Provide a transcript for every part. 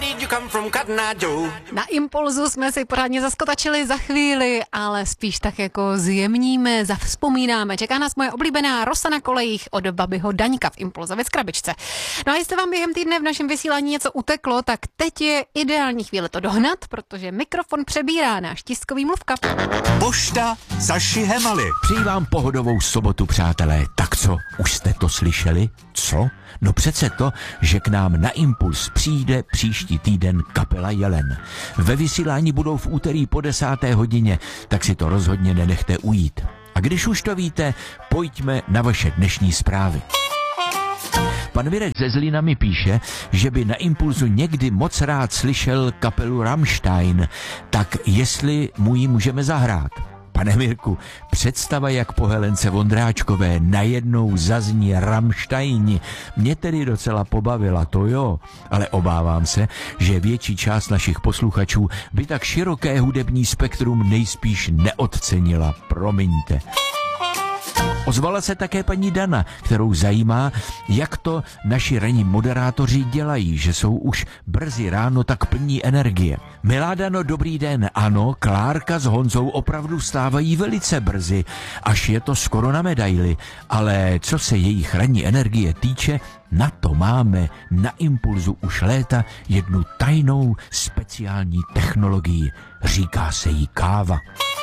Na Impulzu jsme si pořádně zaskotačili za chvíli, ale spíš tak jako zjemníme, zavzpomínáme. Čeká nás moje oblíbená Rosa na kolejích od babiho Daňka v Impulzově krabičce. No a jestli vám během týdne v našem vysílání něco uteklo, tak teď je ideální chvíle to dohnat, protože mikrofon přebírá náš tiskový mluvka. Pošta Saši Hemaly. Přeji vám pohodovou sobotu, přátelé. Tak co, už jste to slyšeli? Co? No přece to, že k nám na Impuls přijde příští týden kapela Jelen. Ve vysílání budou v úterý po 10. hodině, tak si to rozhodně nenechte ujít. A když už to víte, pojďme na vaše dnešní zprávy. Pan Virek ze Zlína mi píše, že by na Impulzu někdy moc rád slyšel kapelu Rammstein, tak jestli mu ji můžeme zahrát. Pane Mirku, představa, jak po Helence Vondráčkové najednou zazní Rammsteini, mě tedy docela pobavila, to jo, ale obávám se, že větší část našich posluchačů by tak široké hudební spektrum nejspíš neodcenila, promiňte. Ozvala se také paní Dana, kterou zajímá, jak to naši ranní moderátoři dělají, že jsou už brzy ráno tak plní energie. Milá Dano, dobrý den. Ano, Klárka s Honzou opravdu stávají velice brzy, až je to skoro na medaili, ale co se jejich ranní energie týče, na to máme na Impulzu už léta jednu tajnou speciální technologii. Říká se jí káva.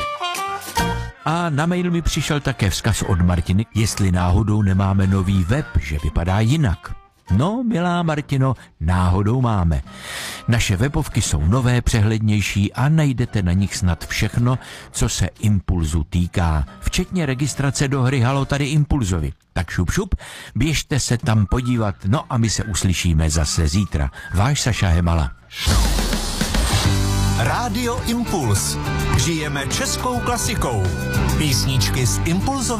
A na mail mi přišel také vzkaz od Martiny, jestli náhodou nemáme nový web, že vypadá jinak. No, milá Martino, náhodou máme. Naše webovky jsou nové, přehlednější a najdete na nich snad všechno, co se Impulzu týká, včetně registrace do hry Halo tady Impulzovi. Tak šup, běžte se tam podívat, no a my se uslyšíme zase zítra. Váš Saša Hemala. Rádio Impuls. Žijeme českou klasikou. Písničky z Impulzové